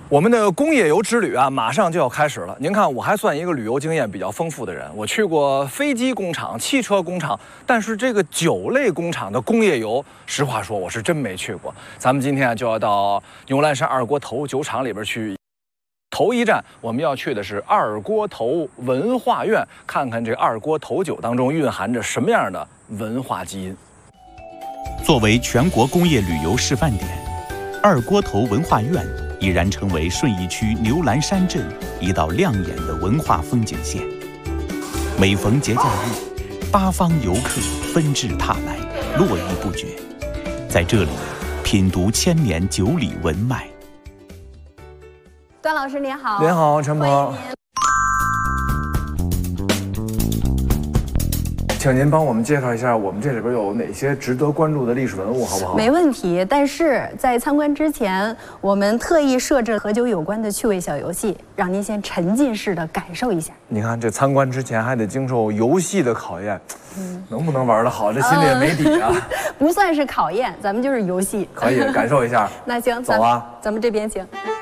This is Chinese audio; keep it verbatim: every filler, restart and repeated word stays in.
我们的工业游之旅啊，马上就要开始了。您看，我还算一个旅游经验比较丰富的人，我去过飞机工厂、汽车工厂，但是这个酒类工厂的工业游，实话说，我是真没去过。咱们今天啊，就要到牛栏山二锅头酒厂里边去。头一站，我们要去的是二锅头文化院，看看这二锅头酒当中蕴含着什么样的文化基因。 作为全国工业旅游示范点，二锅头文化院已然成为顺义区牛栏山镇一道亮眼的文化风景线。每逢节假日，八方游客纷至沓来，络绎不绝，在这里品读千年酒里文脉。 段老师您好。 您好，陈鹏。请您帮我们介绍一下，我们这里边有哪些值得关注的历史文物，好不好？ 没问题。但是在参观之前，我们特意设置和酒有关的趣味小游戏，让您先沉浸式的感受一下。 你看，这参观之前还得经受游戏的考验，嗯、能不能玩得好，这心里也没底啊。 不算是考验，咱们就是游戏。 可以感受一下。 那行， 走啊， 咱们这边请。